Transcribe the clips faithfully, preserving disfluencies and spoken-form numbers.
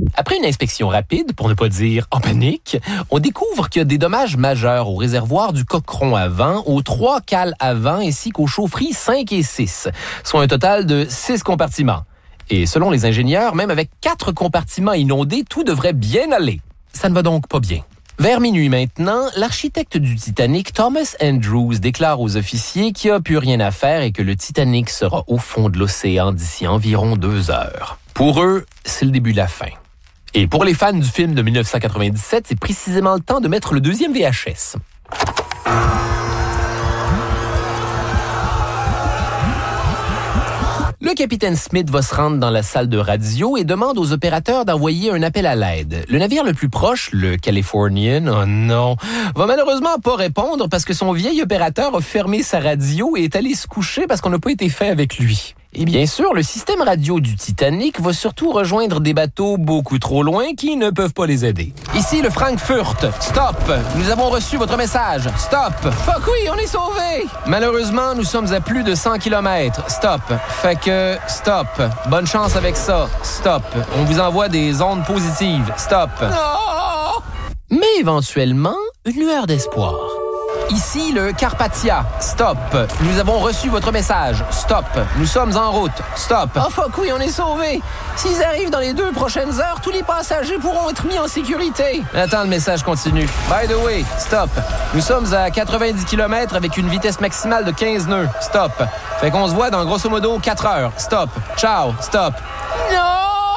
Après une inspection rapide, pour ne pas dire en panique, on découvre qu'il y a des dommages majeurs au réservoir du coqueron avant, aux trois cales avant ainsi qu'aux chaufferies cinq et six, soit un total de six compartiments. Et selon les ingénieurs, même avec quatre compartiments inondés, tout devrait bien aller. Ça ne va donc pas bien. Vers minuit maintenant, l'architecte du Titanic, Thomas Andrews, déclare aux officiers qu'il n'y a plus rien à faire et que le Titanic sera au fond de l'océan d'ici environ deux heures. Pour eux, c'est le début de la fin. Et pour les fans du film de dix-neuf cent quatre-vingt-dix-sept, c'est précisément le temps de mettre le deuxième V H S. Le capitaine Smith va se rendre dans la salle de radio et demande aux opérateurs d'envoyer un appel à l'aide. Le navire le plus proche, le Californian, oh non, va malheureusement pas répondre parce que son vieil opérateur a fermé sa radio et est allé se coucher parce qu'on n'a pas été fait avec lui. Et bien sûr, le système radio du Titanic va surtout rejoindre des bateaux beaucoup trop loin qui ne peuvent pas les aider. Ici, le Frankfurt. Stop! Nous avons reçu votre message. Stop! Fuck oui, on est sauvés! Malheureusement, nous sommes à plus de cent kilomètres. Stop! Fait que, stop. Bonne chance avec ça. Stop. On vous envoie des ondes positives. Stop. Non! Mais éventuellement, une lueur d'espoir. Ici, le Carpathia. Stop. Nous avons reçu votre message. Stop. Nous sommes en route. Stop. Oh fuck oui, on est sauvés. S'ils arrivent dans les deux prochaines heures, tous les passagers pourront être mis en sécurité. Attends, le message continue. By the way, stop. Nous sommes à quatre-vingt-dix kilomètres avec une vitesse maximale de quinze nœuds. Stop. Fait qu'on se voit dans grosso modo quatre heures. Stop. Ciao. Stop. Non!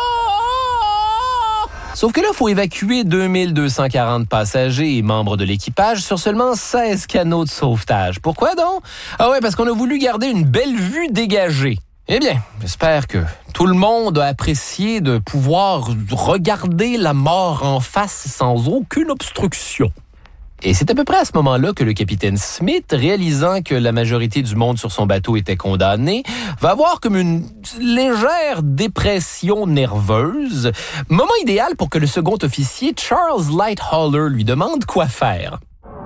Sauf que là, il faut évacuer deux mille deux cent quarante passagers et membres de l'équipage sur seulement seize canots de sauvetage. Pourquoi donc? Ah ouais, parce qu'on a voulu garder une belle vue dégagée. Eh bien, j'espère que tout le monde a apprécié de pouvoir regarder la mort en face sans aucune obstruction. Et c'est à peu près à ce moment-là que le capitaine Smith, réalisant que la majorité du monde sur son bateau était condamné, va avoir comme une légère dépression nerveuse. Moment idéal pour que le second officier, Charles Lightoller, lui demande quoi faire.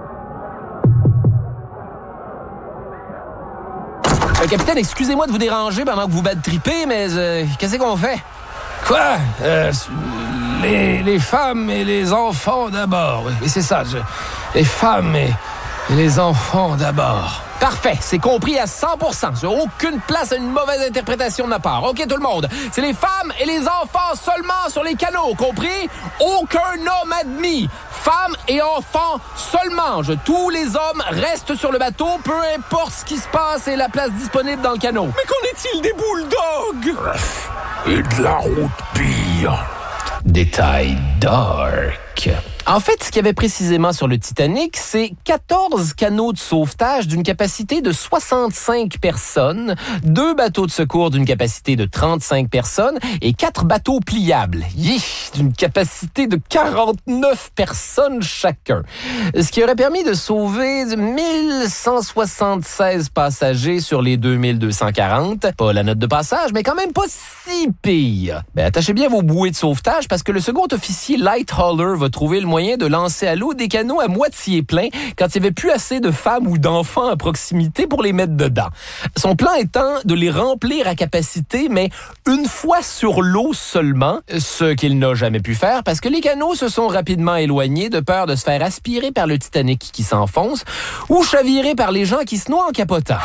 Euh, capitaine, excusez-moi de vous déranger pendant que vous bad trippez, mais euh, qu'est-ce qu'on fait? Quoi? Euh, les, les femmes et les enfants d'abord. Oui, c'est ça. Je, les femmes et, et les enfants d'abord. Parfait, c'est compris à cent pour cent. Sur aucune place à une mauvaise interprétation de ma part. OK, tout le monde. C'est les femmes et les enfants seulement sur les canots, compris? Aucun homme admis. Femmes et enfants seulement. Je, tous les hommes restent sur le bateau, peu importe ce qui se passe et la place disponible dans le canot. Mais qu'en est-il des bulldogs? Et de la route pire. Détail dark. En fait, ce qu'il y avait précisément sur le Titanic, c'est quatorze canots de sauvetage d'une capacité de soixante-cinq personnes, deux bateaux de secours d'une capacité de trente-cinq personnes et quatre bateaux pliables, Yih, d'une capacité de quarante-neuf personnes chacun. Ce qui aurait permis de sauver mille cent soixante-seize passagers sur les deux mille deux cent quarante. Pas la note de passage, mais quand même pas si pire. Ben, attachez bien vos bouées de sauvetage parce que le second officier Lightoller va trouver le moyen de lancer à l'eau des canots à moitié pleins quand il n'y avait plus assez de femmes ou d'enfants à proximité pour les mettre dedans. Son plan étant de les remplir à capacité, mais une fois sur l'eau seulement, ce qu'il n'a jamais pu faire parce que les canots se sont rapidement éloignés de peur de se faire aspirer par le Titanic qui s'enfonce ou chavirer par les gens qui se noient en capotant.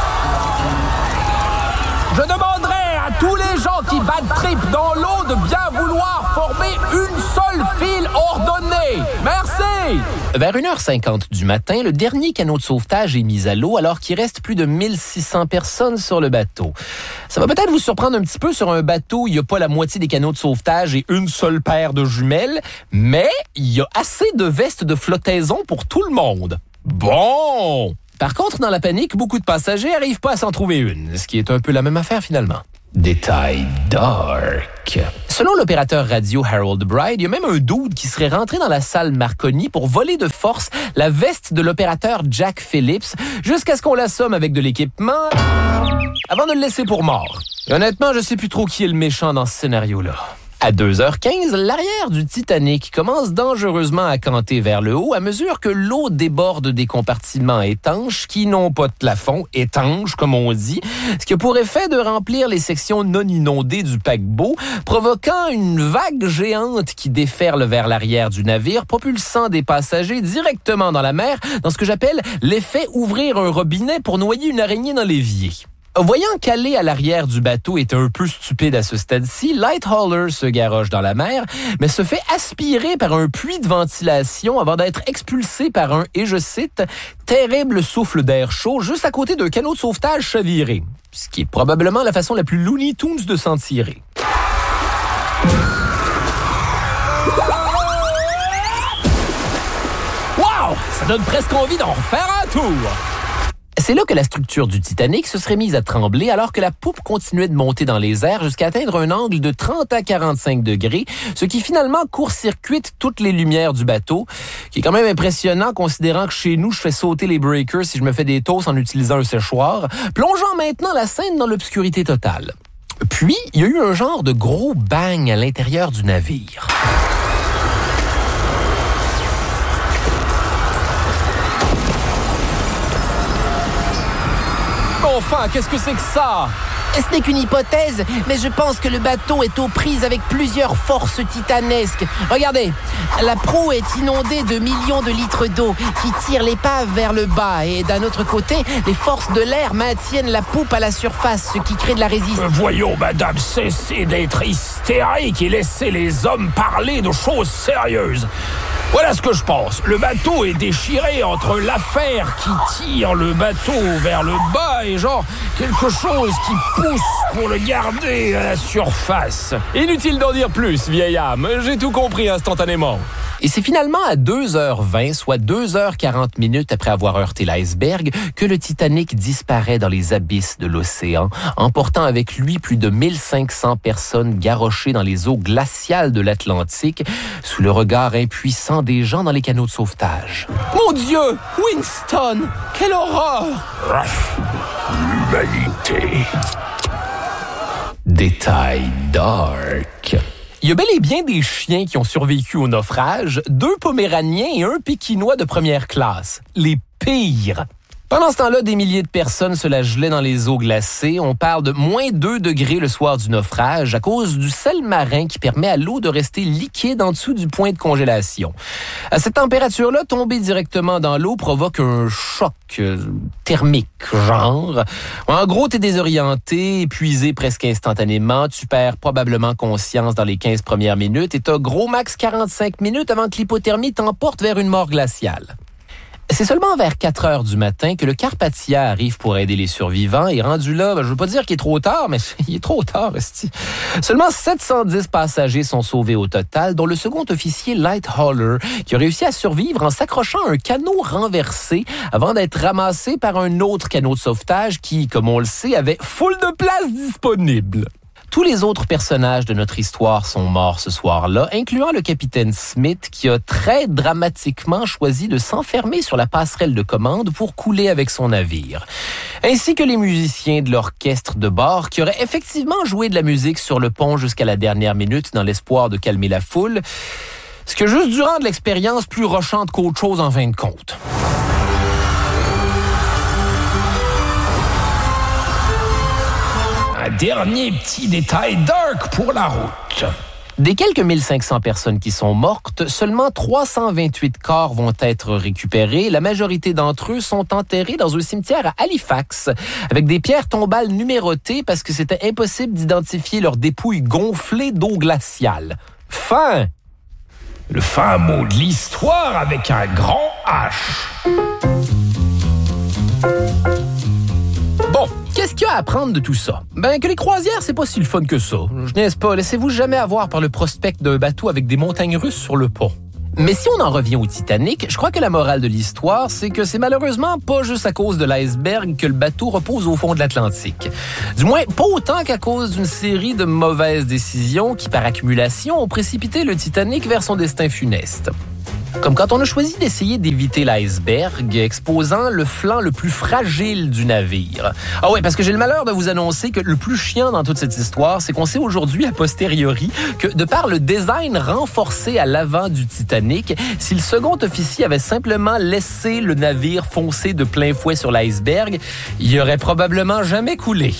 Je demanderai à tous les gens qui bad trip dans l'eau de bien vouloir former une seule file ordonnée. Merci! Vers une heure cinquante du matin, le dernier canot de sauvetage est mis à l'eau alors qu'il reste plus de mille six cents personnes sur le bateau. Ça va peut-être vous surprendre un petit peu sur un bateau, il n'y a pas la moitié des canots de sauvetage et une seule paire de jumelles, mais il y a assez de vestes de flottaison pour tout le monde. Bon! Par contre, dans la panique, beaucoup de passagers n'arrivent pas à s'en trouver une, ce qui est un peu la même affaire finalement. Détail dark. Selon l'opérateur radio Harold Bride, il y a même un dude qui serait rentré dans la salle Marconi pour voler de force la veste de l'opérateur Jack Phillips jusqu'à ce qu'on l'assomme avec de l'équipement avant de le laisser pour mort. Et honnêtement, je sais plus trop qui est le méchant dans ce scénario-là. À deux heures quinze, l'arrière du Titanic commence dangereusement à canter vers le haut à mesure que l'eau déborde des compartiments étanches qui n'ont pas de plafond, étanches comme on dit, ce qui a pour effet de remplir les sections non inondées du paquebot, provoquant une vague géante qui déferle vers l'arrière du navire, propulsant des passagers directement dans la mer dans ce que j'appelle l'effet ouvrir un robinet pour noyer une araignée dans l'évier. Voyant qu'aller à l'arrière du bateau est un peu stupide à ce stade-ci, Lighthauler se garoche dans la mer, mais se fait aspirer par un puits de ventilation avant d'être expulsé par un, et je cite, « terrible souffle d'air chaud » juste à côté d'un canot de sauvetage chaviré, ce qui est probablement la façon la plus Looney Tunes de s'en tirer. Wow! Ça donne presque envie d'en refaire un tour! C'est là que la structure du Titanic se serait mise à trembler alors que la poupe continuait de monter dans les airs jusqu'à atteindre un angle de trente à quarante-cinq degrés, ce qui finalement court-circuite toutes les lumières du bateau, qui est quand même impressionnant considérant que chez nous, je fais sauter les breakers si je me fais des toasts en utilisant un séchoir, plongeant maintenant la scène dans l'obscurité totale. Puis, il y a eu un genre de gros bang à l'intérieur du navire. Enfin, qu'est-ce que c'est que ça? Ce n'est qu'une hypothèse, mais je pense que le bateau est aux prises avec plusieurs forces titanesques. Regardez, la proue est inondée de millions de litres d'eau qui tirent l'épave vers le bas. Et d'un autre côté, les forces de l'air maintiennent la poupe à la surface, ce qui crée de la résistance. Euh, voyons, madame, cessez d'être hystérique et laissez les hommes parler de choses sérieuses. Voilà ce que je pense. Le bateau est déchiré entre l'affaire qui tire le bateau vers le bas et genre quelque chose qui pousse pour le garder à la surface. Inutile d'en dire plus, vieille âme. J'ai tout compris instantanément. Et c'est finalement à deux heures vingt, soit deux heures quarante minutes après avoir heurté l'iceberg, que le Titanic disparaît dans les abysses de l'océan, emportant avec lui plus de mille cinq cents personnes garrochées dans les eaux glaciales de l'Atlantique, sous le regard impuissant des gens dans les canots de sauvetage. Mon Dieu! Winston! Quelle horreur! L'humanité. Détail dark. Il y a bel et bien des chiens qui ont survécu au naufrage, deux Poméraniens et un Pékinois de première classe. Les pires. Pendant ce temps-là, des milliers de personnes se la gelaient dans les eaux glacées. On parle de moins deux degrés le soir du naufrage à cause du sel marin qui permet à l'eau de rester liquide en dessous du point de congélation. À cette température-là, tomber directement dans l'eau provoque un choc euh, thermique, genre. En gros, t'es désorienté, épuisé presque instantanément, tu perds probablement conscience dans les quinze premières minutes et t'as gros max quarante-cinq minutes avant que l'hypothermie t'emporte vers une mort glaciale. C'est seulement vers quatre heures du matin que le Carpathia arrive pour aider les survivants et rendu là, ben, je veux pas dire qu'il est trop tard, mais il est trop tard, esti. Seulement sept cent dix passagers sont sauvés au total, dont le second officier Lighthauler, qui a réussi à survivre en s'accrochant à un canot renversé avant d'être ramassé par un autre canot de sauvetage qui, comme on le sait, avait full de place disponible. Tous les autres personnages de notre histoire sont morts ce soir-là, incluant le capitaine Smith qui a très dramatiquement choisi de s'enfermer sur la passerelle de commande pour couler avec son navire, ainsi que les musiciens de l'orchestre de bord qui auraient effectivement joué de la musique sur le pont jusqu'à la dernière minute dans l'espoir de calmer la foule, ce qui a juste dû rendre l'expérience plus rochante qu'autre chose en fin de compte. Un dernier petit détail dark pour la route. Des quelques mille cinq cents personnes qui sont mortes, seulement trois cent vingt-huit corps vont être récupérés. La majorité d'entre eux sont enterrés dans un cimetière à Halifax, avec des pierres tombales numérotées parce que c'était impossible d'identifier leurs dépouilles gonflées d'eau glaciale. Fin! Le fin mot de l'histoire avec un grand H. Bon, qu'est-ce qu'il y a à apprendre de tout ça? Ben, que les croisières, c'est pas si le fun que ça. Je niaise pas, laissez-vous jamais avoir par le prospect d'un bateau avec des montagnes russes sur le pont. Mais si on en revient au Titanic, je crois que la morale de l'histoire, c'est que c'est malheureusement pas juste à cause de l'iceberg que le bateau repose au fond de l'Atlantique. Du moins, pas autant qu'à cause d'une série de mauvaises décisions qui, par accumulation, ont précipité le Titanic vers son destin funeste. Comme quand on a choisi d'essayer d'éviter l'iceberg, exposant le flanc le plus fragile du navire. Ah ouais, parce que j'ai le malheur de vous annoncer que le plus chiant dans toute cette histoire, c'est qu'on sait aujourd'hui, a posteriori, que de par le design renforcé à l'avant du Titanic, si le second officier avait simplement laissé le navire foncer de plein fouet sur l'iceberg, il aurait probablement jamais coulé.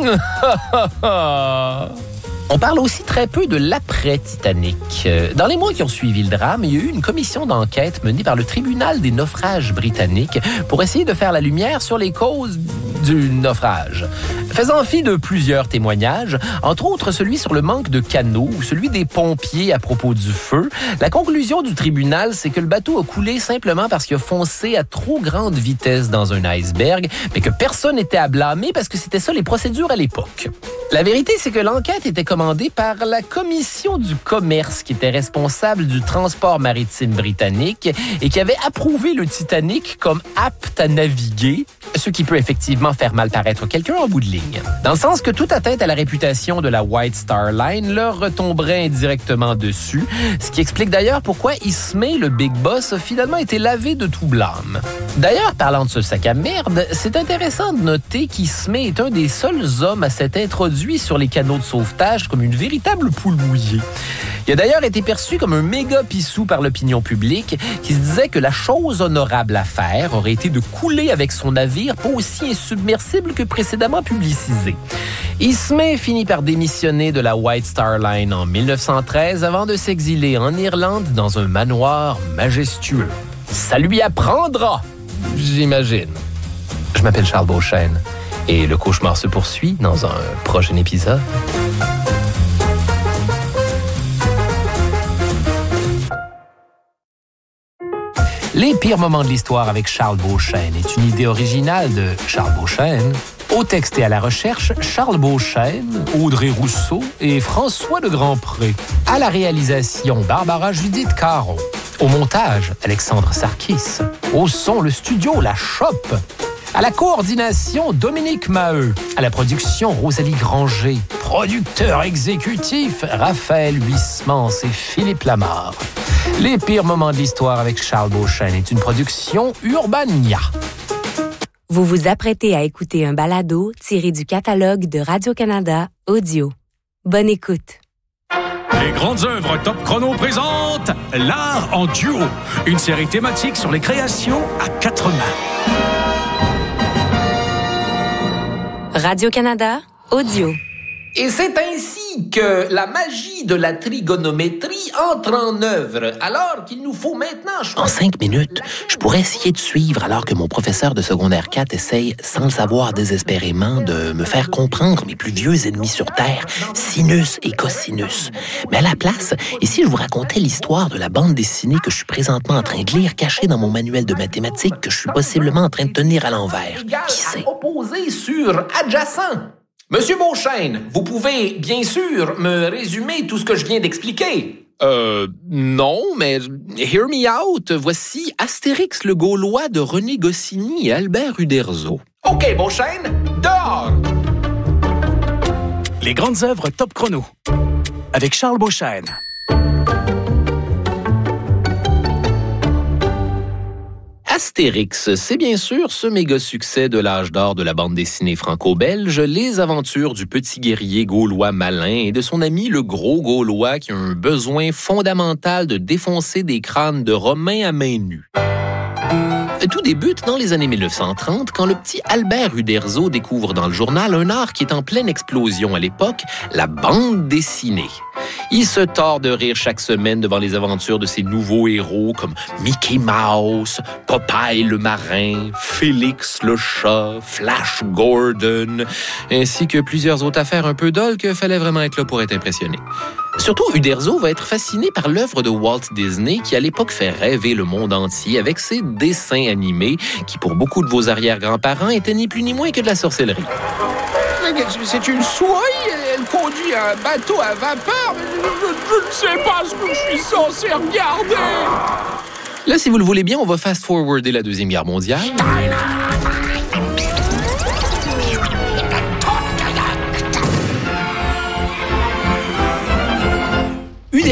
On parle aussi très peu de l'après-Titanic. Dans les mois qui ont suivi le drame, il y a eu une commission d'enquête menée par le tribunal des naufrages britanniques pour essayer de faire la lumière sur les causes du naufrage. Faisant fi de plusieurs témoignages, entre autres celui sur le manque de canaux ou celui des pompiers à propos du feu, la conclusion du tribunal, c'est que le bateau a coulé simplement parce qu'il a foncé à trop grande vitesse dans un iceberg, mais que personne n'était à blâmer parce que c'était ça les procédures à l'époque. La vérité, c'est que l'enquête était commandée par la Commission du commerce qui était responsable du transport maritime britannique et qui avait approuvé le Titanic comme apte à naviguer, ce qui peut effectivement faire mal paraître quelqu'un en bout de ligne. Dans le sens que toute atteinte à la réputation de la White Star Line leur retomberait indirectement dessus, ce qui explique d'ailleurs pourquoi Ismay, le Big Boss, a finalement été lavé de tout blâme. D'ailleurs, parlant de ce sac à merde, c'est intéressant de noter qu'Ismay est un des seuls hommes à s'être introduit sur les canaux de sauvetage comme une véritable poule mouillée. Il a d'ailleurs été perçu comme un méga pissou par l'opinion publique qui se disait que la chose honorable à faire aurait été de couler avec son navire pas aussi insubmersible que précédemment publicisé. Ismay finit par démissionner de la White Star Line en mille neuf cent treize avant de s'exiler en Irlande dans un manoir majestueux. Ça lui apprendra, j'imagine. Je m'appelle Charles Beauchesne et le cauchemar se poursuit dans un prochain épisode. Les pires moments de l'histoire avec Charles Beauchesne est une idée originale de Charles Beauchesne. Au texte et à la recherche, Charles Beauchesne, Audrey Rousseau et François de Grandpré. À la réalisation, Barbara Judith Caron. Au montage, Alexandre Sarkis. Au son, le studio La Chope. À la coordination, Dominique Maheu. À la production, Rosalie Granger. Producteur exécutif, Raphaël Huismans et Philippe Lamarre. Les pires moments de l'histoire avec Charles Beauchesne est une production Urbania. Vous vous apprêtez à écouter un balado tiré du catalogue de Radio-Canada Audio. Bonne écoute. Les grandes œuvres Top Chrono présentent L'art en duo, une série thématique sur les créations à quatre mains. Radio-Canada Audio. Et c'est ainsi que la magie de la trigonométrie entre en œuvre, alors qu'il nous faut maintenant choisir... En cinq minutes, je pourrais essayer de suivre alors que mon professeur de secondaire quatre essaye, sans le savoir désespérément, de me faire comprendre mes plus vieux ennemis sur Terre, sinus et cosinus. Mais à la place, et si je vous racontais l'histoire de la bande dessinée que je suis présentement en train de lire, cachée dans mon manuel de mathématiques que je suis possiblement en train de tenir à l'envers? Qui sait? Opposé sur adjacent. Monsieur Beauchesne, vous pouvez, bien sûr, me résumer tout ce que je viens d'expliquer. Euh, non, mais hear me out. Voici Astérix le Gaulois de René Goscinny et Albert Uderzo. OK, Beauchesne, dehors! Les grandes œuvres Top Chrono avec Charles Beauchesne. Astérix, c'est bien sûr ce méga succès de l'âge d'or de la bande dessinée franco-belge, les aventures du petit guerrier gaulois malin et de son ami le gros gaulois qui a un besoin fondamental de défoncer des crânes de Romains à main nue. Tout débute dans les années mille neuf cent trente quand le petit Albert Uderzo découvre dans le journal un art qui est en pleine explosion à l'époque, la bande dessinée. Il se tord de rire chaque semaine devant les aventures de ses nouveaux héros comme Mickey Mouse, Popeye le marin, Félix le chat, Flash Gordon, ainsi que plusieurs autres affaires un peu dolles qu'il fallait vraiment être là pour être impressionné. Surtout, Uderzo va être fasciné par l'œuvre de Walt Disney qui, à l'époque, fait rêver le monde entier avec ses dessins animés qui, pour beaucoup de vos arrière-grands-parents, étaient ni plus ni moins que de la sorcellerie. C'est une souris, elle conduit un bateau à vapeur. Je, je, je ne sais pas ce que je suis censé regarder. Là, si vous le voulez bien, on va fast-forwarder la Deuxième Guerre mondiale.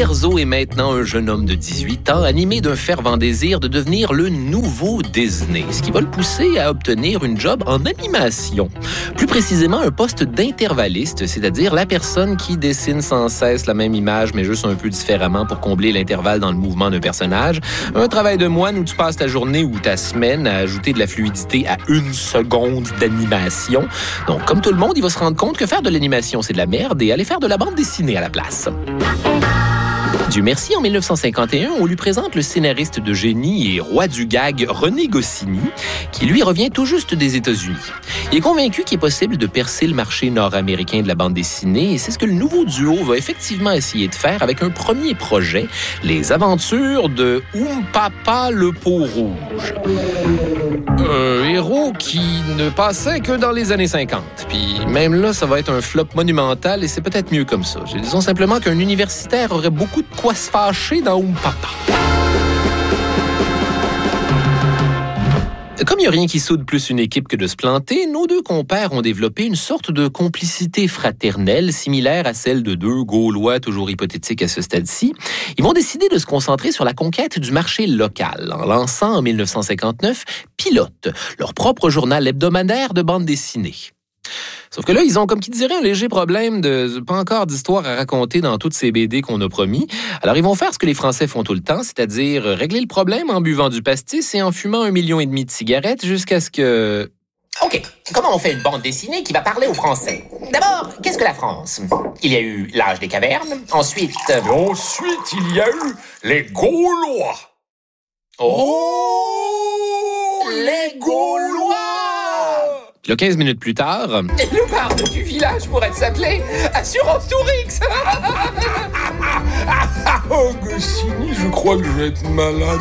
Uderzo est maintenant un jeune homme de dix-huit ans, animé d'un fervent désir de devenir le nouveau Disney, ce qui va le pousser à obtenir une job en animation. Plus précisément, un poste d'intervalliste, c'est-à-dire la personne qui dessine sans cesse la même image, mais juste un peu différemment pour combler l'intervalle dans le mouvement d'un personnage. Un travail de moine où tu passes ta journée ou ta semaine à ajouter de la fluidité à une seconde d'animation. Donc, comme tout le monde, il va se rendre compte que faire de l'animation, c'est de la merde et aller faire de la bande dessinée à la place. Dieu merci, en dix-neuf cent cinquante et un, on lui présente le scénariste de génie et roi du gag René Goscinny, qui lui revient tout juste des États-Unis. Il est convaincu qu'il est possible de percer le marché nord-américain de la bande dessinée et c'est ce que le nouveau duo va effectivement essayer de faire avec un premier projet, Les aventures de Oumpapa le Peau-Rouge. Un héros qui ne passait que dans les années cinquante. Puis même là, ça va être un flop monumental et c'est peut-être mieux comme ça. Disons simplement qu'un universitaire aurait beaucoup de quoi se fâcher dans Oumpapa. Comme il n'y a rien qui soude plus une équipe que de se planter, nos deux compères ont développé une sorte de complicité fraternelle similaire à celle de deux Gaulois toujours hypothétiques à ce stade-ci. Ils vont décider de se concentrer sur la conquête du marché local en lançant en dix-neuf cent cinquante-neuf Pilote, leur propre journal hebdomadaire de bande dessinée. Sauf que là, ils ont, comme qui dirait, un léger problème de pas encore d'histoire à raconter dans toutes ces B D qu'on a promis. Alors, ils vont faire ce que les Français font tout le temps, c'est-à-dire régler le problème en buvant du pastis et en fumant un million et demi de cigarettes jusqu'à ce que... OK, comment on fait une bande dessinée qui va parler aux Français? D'abord, qu'est-ce que la France? Il y a eu l'âge des cavernes, ensuite... Et ensuite, il y a eu les Gaulois. Oh! Les Gaulois! Là, quinze minutes plus tard... Et le parc du village pourrait s'appeler Assurance Tourix. Oh, Goscinny, je crois que je vais être malade.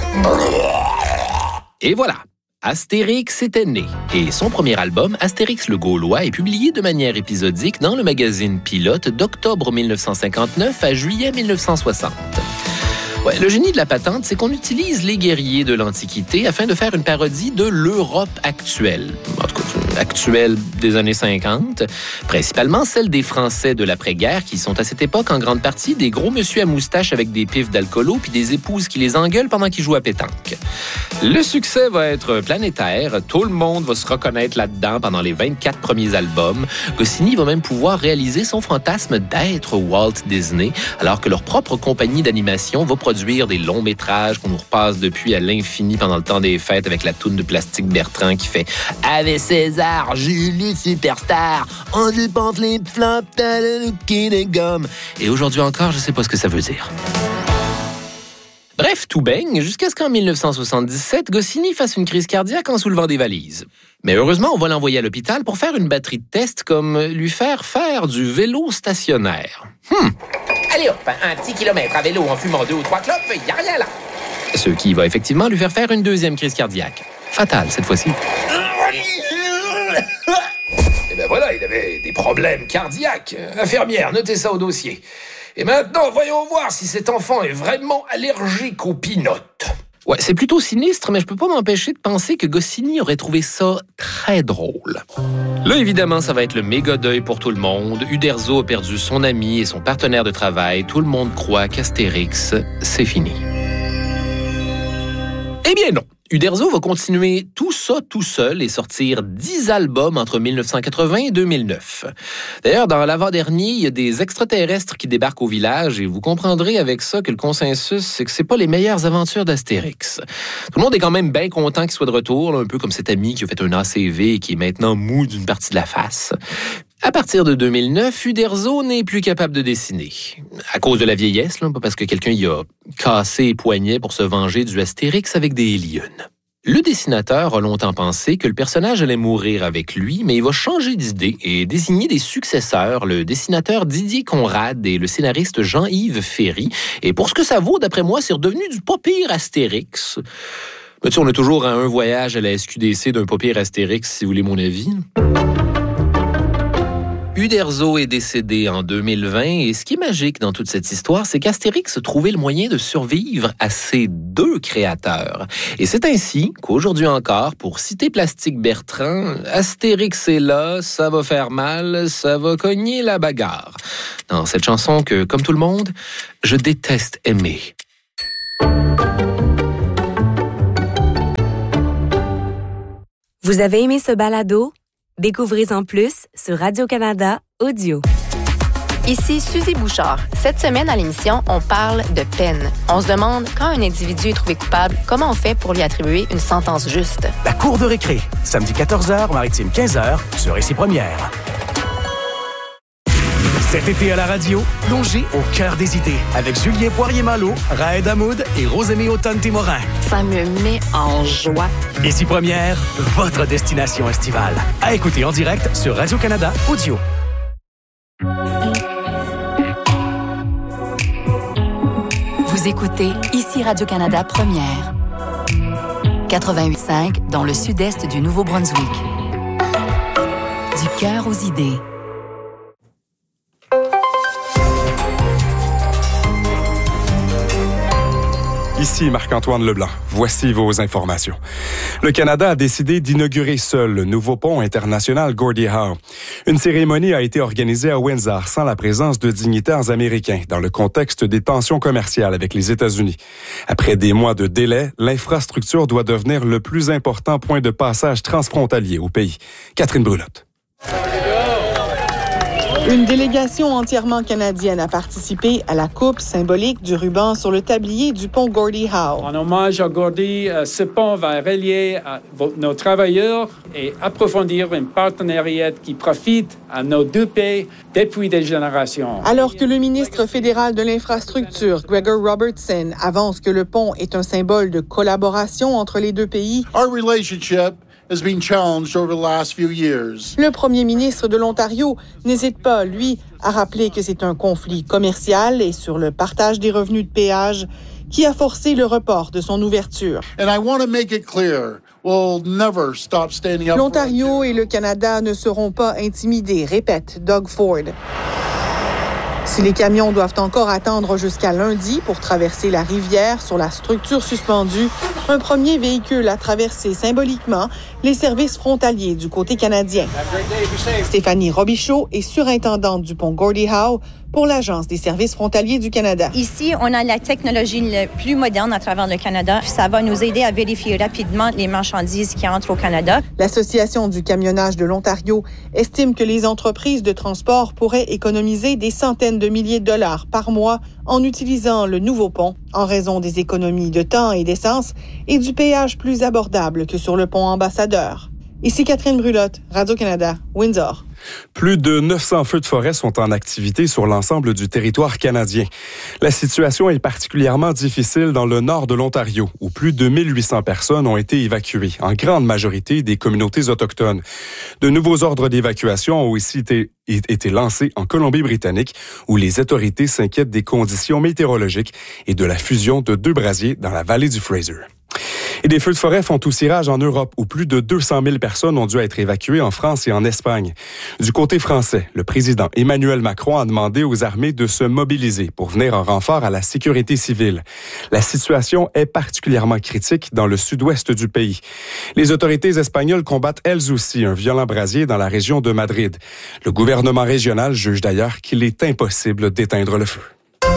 Et voilà, Astérix était né. Et son premier album, Astérix le Gaulois, est publié de manière épisodique dans le magazine Pilote d'octobre dix-neuf cent cinquante-neuf à juillet dix-neuf cent soixante. Ouais, le génie de la patente, c'est qu'on utilise les guerriers de l'Antiquité afin de faire une parodie de l'Europe actuelle. En tout cas, actuelle des années cinquante, principalement celle des Français de l'après-guerre qui sont à cette époque en grande partie des gros monsieur à moustache avec des pifs d'alcoolo puis des épouses qui les engueulent pendant qu'ils jouent à pétanque. Le succès va être planétaire, tout le monde va se reconnaître là-dedans pendant les vingt-quatre premiers albums. Goscinny va même pouvoir réaliser son fantasme d'être Walt Disney, alors que leur propre compagnie d'animation va produire des longs métrages qu'on nous repasse depuis à l'infini pendant le temps des fêtes avec la toune de Plastique Bertrand qui fait « Avec César, Julie Superstar, on dépense les flops, t'as le qui des gommes. » Et aujourd'hui encore, je sais pas ce que ça veut dire. Bref, tout baigne, jusqu'à ce qu'en dix-neuf cent soixante-dix-sept, Goscinny fasse une crise cardiaque en soulevant des valises. Mais heureusement, on va l'envoyer à l'hôpital pour faire une batterie de tests comme lui faire faire du vélo stationnaire. Hmm. Allez hop, un petit kilomètre à vélo en fumant deux ou trois clopes, y a rien là. Ce qui va effectivement lui faire faire une deuxième crise cardiaque. Fatale, cette fois-ci. Et ben voilà, il avait des problèmes cardiaques. Infirmière, notez ça au dossier. Et maintenant, voyons voir si cet enfant est vraiment allergique aux peanuts. Ouais, c'est plutôt sinistre, mais je peux pas m'empêcher de penser que Goscinny aurait trouvé ça très drôle. Là, évidemment, ça va être le méga deuil pour tout le monde. Uderzo a perdu son ami et son partenaire de travail. Tout le monde croit qu'Astérix, c'est fini. Eh bien non. Uderzo va continuer tout ça tout seul et sortir dix albums entre dix-neuf cent quatre-vingts et deux mille neuf. D'ailleurs, dans l'avant-dernier, il y a des extraterrestres qui débarquent au village et vous comprendrez avec ça que le consensus, c'est que c'est pas les meilleures aventures d'Astérix. Tout le monde est quand même bien content qu'il soit de retour, là, un peu comme cet ami qui a fait un A C V et qui est maintenant mou d'une partie de la face. À partir de deux mille neuf, Uderzo n'est plus capable de dessiner. À cause de la vieillesse, là, pas parce que quelqu'un y a cassé les poignets pour se venger du Astérix avec des lions. Le dessinateur a longtemps pensé que le personnage allait mourir avec lui, mais il va changer d'idée et désigner des successeurs, le dessinateur Didier Conrad et le scénariste Jean-Yves Ferry. Et pour ce que ça vaut, d'après moi, c'est redevenu du pas pire Astérix. Mais tu sais, on est toujours à un voyage à la S Q D C d'un pas pire Astérix, si vous voulez mon avis. Uderzo est décédé en deux mille vingt et ce qui est magique dans toute cette histoire, c'est qu'Astérix a trouvé le moyen de survivre à ses deux créateurs. Et c'est ainsi qu'aujourd'hui encore, pour citer Plastique Bertrand, Astérix est là, ça va faire mal, ça va cogner la bagarre. Dans cette chanson que, comme tout le monde, je déteste aimer. Vous avez aimé ce balado? Découvrez-en plus sur Radio-Canada Audio. Ici Suzy Bouchard. Cette semaine à l'émission, on parle de peine. On se demande, quand un individu est trouvé coupable, comment on fait pour lui attribuer une sentence juste? La cour de récré, samedi quatorze heures, Maritime quinze heures, sur Ici Première. Cet été à la radio, plongez au cœur des idées avec Julien Poirier-Malo, Raed Hamoud et Rosémie Automne-Témorin. Ça me met en joie. Ici Première, votre destination estivale. À écouter en direct sur Radio-Canada Audio. Vous écoutez Ici Radio-Canada Première. quatre-vingt-huit cinq dans le sud-est du Nouveau-Brunswick. Du cœur aux idées. Ici Marc-Antoine Leblanc. Voici vos informations. Le Canada a décidé d'inaugurer seul le nouveau pont international Gordie Howe. Une cérémonie a été organisée à Windsor sans la présence de dignitaires américains dans le contexte des tensions commerciales avec les États-Unis. Après des mois de délai, l'infrastructure doit devenir le plus important point de passage transfrontalier au pays. Catherine Brulotte. Une délégation entièrement canadienne a participé à la coupe symbolique du ruban sur le tablier du pont Gordie Howe. En hommage à Gordie, ce pont va relier nos travailleurs et approfondir un partenariat qui profite à nos deux pays depuis des générations. Alors que le ministre fédéral de l'Infrastructure, Gregor Robertson, avance que le pont est un symbole de collaboration entre les deux pays, Our relationship has been challenged over the last few years. Le premier ministre de l'Ontario n'hésite pas, lui, à rappeler que c'est un conflit commercial et sur le partage des revenus de péage qui a forcé le report de son ouverture. And I want to make it clear, we'll never stop standing up. L'Ontario et le Canada ne seront pas intimidés, répète Doug Ford. Si les camions doivent encore attendre jusqu'à lundi pour traverser la rivière sur la structure suspendue, un premier véhicule a traversé symboliquement les services frontaliers du côté canadien. Stéphanie Robichaud est surintendante du pont Gordie Howe pour l'Agence des services frontaliers du Canada. Ici, on a la technologie la plus moderne à travers le Canada. Ça va nous aider à vérifier rapidement les marchandises qui entrent au Canada. L'Association du camionnage de l'Ontario estime que les entreprises de transport pourraient économiser des centaines de milliers de dollars par mois en utilisant le nouveau pont, en raison des économies de temps et d'essence et du péage plus abordable que sur le pont Ambassadeur. Ici Catherine Brulotte, Radio-Canada, Windsor. Plus de neuf cents feux de forêt sont en activité sur l'ensemble du territoire canadien. La situation est particulièrement difficile dans le nord de l'Ontario, où plus de mille huit cents personnes ont été évacuées, en grande majorité des communautés autochtones. De nouveaux ordres d'évacuation ont aussi été, été lancés en Colombie-Britannique, où les autorités s'inquiètent des conditions météorologiques et de la fusion de deux brasiers dans la vallée du Fraser. Et des feux de forêt font aussi rage en Europe, où plus de deux cent mille personnes ont dû être évacuées en France et en Espagne. Du côté français, le président Emmanuel Macron a demandé aux armées de se mobiliser pour venir en renfort à la sécurité civile. La situation est particulièrement critique dans le sud-ouest du pays. Les autorités espagnoles combattent elles aussi un violent brasier dans la région de Madrid. Le gouvernement régional juge d'ailleurs qu'il est impossible d'éteindre le feu.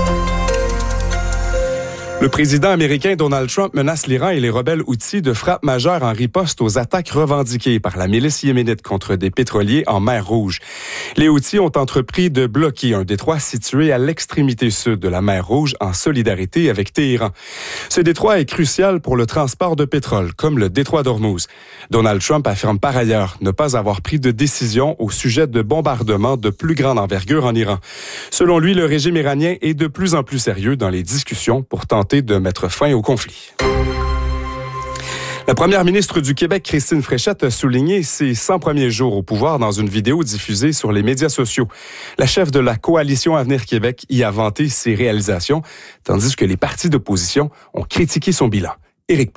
Le président américain Donald Trump menace l'Iran et les rebelles Houthis de frappe majeure en riposte aux attaques revendiquées par la milice yéménite contre des pétroliers en mer Rouge. Les Houthis ont entrepris de bloquer un détroit situé à l'extrémité sud de la mer Rouge en solidarité avec Téhéran. Ce détroit est crucial pour le transport de pétrole, comme le détroit d'Ormuz. Donald Trump affirme par ailleurs ne pas avoir pris de décision au sujet de bombardements de plus grande envergure en Iran. Selon lui, le régime iranien est de plus en plus sérieux dans les discussions pour tenter de mettre fin au conflit. La première ministre du Québec, Christine Fréchette, a souligné ses cent premiers jours au pouvoir dans une vidéo diffusée sur les médias sociaux. La chef de la coalition Avenir Québec y a vanté ses réalisations, tandis que les partis d'opposition ont critiqué son bilan. Éric Plouffe.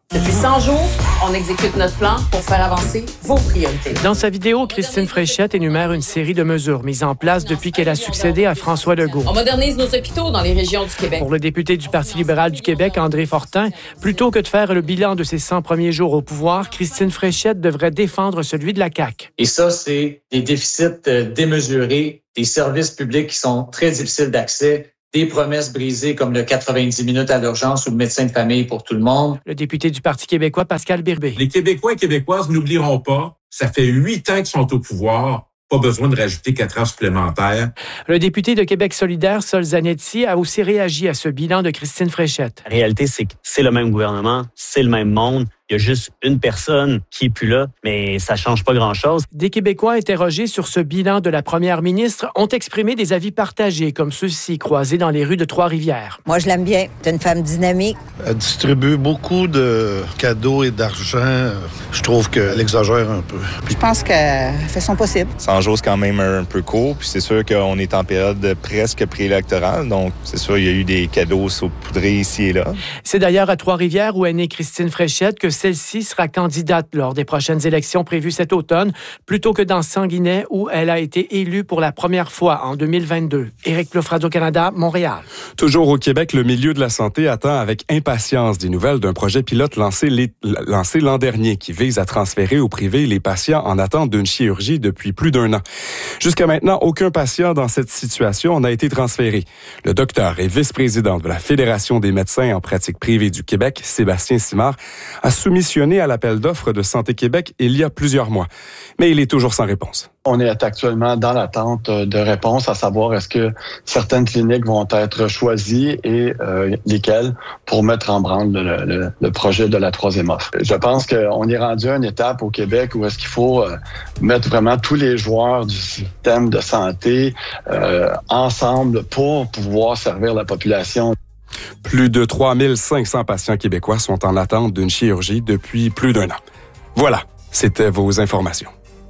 Depuis cent jours, on exécute notre plan pour faire avancer vos priorités. Dans sa vidéo, Christine Fréchette énumère une série de mesures mises en place depuis qu'elle a succédé à François Legault. On modernise nos hôpitaux dans les régions du Québec. Pour le député du Parti libéral du Québec, André Fortin, plutôt que de faire le bilan de ses cent premiers jours au pouvoir, Christine Fréchette devrait défendre celui de la C A Q. Et ça, c'est des déficits démesurés, des services publics qui sont très difficiles d'accès, des promesses brisées comme le quatre-vingt-dix minutes à l'urgence ou le médecin de famille pour tout le monde. Le député du Parti québécois, Pascal Birbé. Les Québécois et Québécoises n'oublieront pas, ça fait huit ans qu'ils sont au pouvoir. Pas besoin de rajouter quatre heures supplémentaires. Le député de Québec solidaire, Sol Zanetti, a aussi réagi à ce bilan de Christine Fréchette. La réalité, c'est que c'est le même gouvernement, c'est le même monde. Il y a juste une personne qui est plus là, mais ça change pas grand-chose. Des Québécois interrogés sur ce bilan de la première ministre ont exprimé des avis partagés, comme ceux-ci croisés dans les rues de Trois-Rivières. Moi, je l'aime bien. C'est une femme dynamique. Elle distribue beaucoup de cadeaux et d'argent. Je trouve qu'elle exagère un peu. Je pense qu'elle fait son possible. cent jours, c'est quand même un peu court. Puis c'est sûr qu'on est en période presque préélectorale. Donc, c'est sûr, il y a eu des cadeaux saupoudrés ici et là. C'est d'ailleurs à Trois-Rivières où est née Christine Fréchette que celle-ci sera candidate lors des prochaines élections prévues cet automne, plutôt que dans Sanguinet, où elle a été élue pour la première fois en deux mille vingt-deux. Éric Plouffe, Radio-Canada, Montréal. Toujours au Québec, le milieu de la santé attend avec impatience des nouvelles d'un projet pilote lancé, les, lancé l'an dernier qui vise à transférer au privé les patients en attente d'une chirurgie depuis plus d'un an. Jusqu'à maintenant, aucun patient dans cette situation n'a été transféré. Le docteur et vice-président de la Fédération des médecins en pratique privée du Québec, Sébastien Simard, a soumissionné à l'appel d'offres de Santé Québec il y a plusieurs mois. Mais il est toujours sans réponse. On est actuellement dans l'attente de réponses, à savoir est-ce que certaines cliniques vont être choisies et euh, lesquelles pour mettre en branle le, le, le projet de la troisième offre. Je pense qu'on est rendu à une étape au Québec où est-ce qu'il faut euh, mettre vraiment tous les joueurs du système de santé euh, ensemble pour pouvoir servir la population. Plus de trois mille cinq cents patients québécois sont en attente d'une chirurgie depuis plus d'un an. Voilà, c'était vos informations.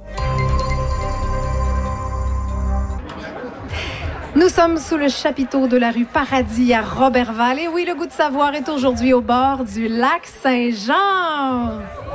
Nous sommes sous le chapiteau de la rue Paradis à Roberval. Et oui, le goût de savoir est aujourd'hui au bord du lac Saint-Jean.